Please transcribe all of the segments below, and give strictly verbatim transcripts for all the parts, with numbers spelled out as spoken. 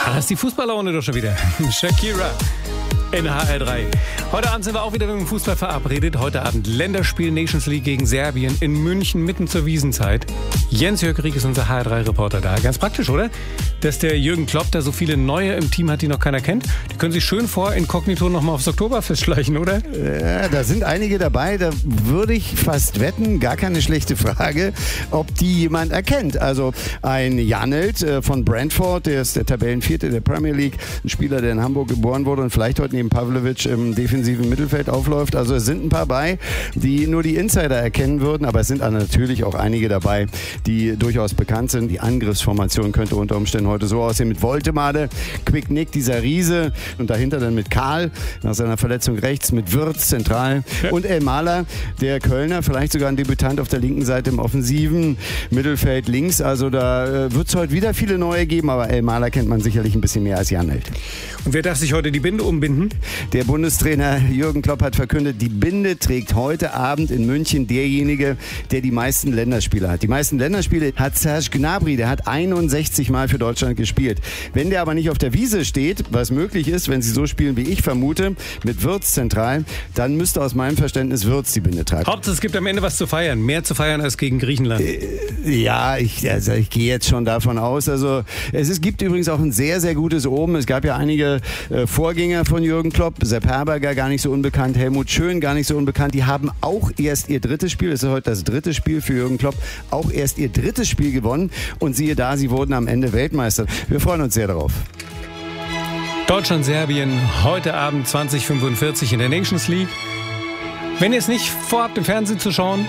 Ah, das ist die Fußballlaune doch schon wieder. Shakira in H R drei. Heute Abend sind wir auch wieder mit dem Fußball verabredet. Heute Abend Länderspiel Nations League gegen Serbien in München, mitten zur Wiesenzeit. Jens-Jörg Rieck ist unser H R drei Reporter da. Ganz praktisch, oder? Dass der Jürgen Klopp da so viele Neue im Team hat, die noch keiner kennt. Die können sich schön vor inkognito nochmal aufs Oktoberfest schleichen, oder? Ja, da sind einige dabei. Da würde ich fast wetten, gar keine schlechte Frage, ob die jemand erkennt. Also ein Janelt äh, von Brentford, der ist der Tabellenvierte der Premier League. Ein Spieler, der in Hamburg geboren wurde und vielleicht heute neben Pavlovic im defensiven Mittelfeld aufläuft. Also es sind ein paar bei, die nur die Insider erkennen würden, aber es sind natürlich auch einige dabei, die durchaus bekannt sind. Die Angriffsformation könnte unter Umständen heute so aussehen mit Woltemade, Quick Nick, dieser Riese, und dahinter dann mit Karl nach seiner Verletzung rechts, mit Wirtz zentral und Elmaler, der Kölner, vielleicht sogar ein Debütant auf der linken Seite im offensiven Mittelfeld links. Also da äh, wird es heute wieder viele neue geben, aber Elmaler kennt man sicherlich ein bisschen mehr als Janelt. Und wer darf sich heute die Binde umbinden? Der Bundestrainer Jürgen Klopp hat verkündet, die Binde trägt heute Abend in München derjenige, der die meisten Länderspiele hat. Die meisten Länderspiele hat Serge Gnabry, der hat einundsechzig Mal für Deutschland gespielt. Wenn der aber nicht auf der Wiese steht, was möglich ist, wenn sie so spielen, wie ich vermute, mit Wirtz zentral, dann müsste aus meinem Verständnis Wirtz die Binde tragen. Hauptsache, es gibt am Ende was zu feiern. Mehr zu feiern als gegen Griechenland. Äh, ja, ich, also ich gehe jetzt schon davon aus. Also es, es gibt übrigens auch ein sehr, sehr gutes Oben. Es gab ja einige äh, Vorgänger von Jürgen Klopp. Sepp Herberger, gar nicht so unbekannt. Helmut Schön, gar nicht so unbekannt. Die haben auch erst ihr drittes Spiel, das ist heute das dritte Spiel für Jürgen Klopp, auch erst ihr drittes Spiel gewonnen. Und siehe da, sie wurden am Ende Weltmeister. Wir freuen uns sehr darauf. Deutschland, Serbien, heute Abend zwanzig Uhr fünfundvierzig in der Nations League. Wenn ihr es nicht vorhabt, im Fernsehen zu schauen,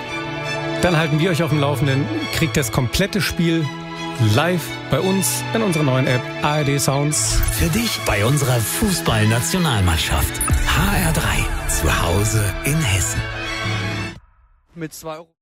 dann halten wir euch auf dem Laufenden. Kriegt das komplette Spiel live bei uns in unserer neuen App A R D Sounds. Für dich bei unserer Fußballnationalmannschaft. H R drei, zu Hause in Hessen. Mit zwei Euro.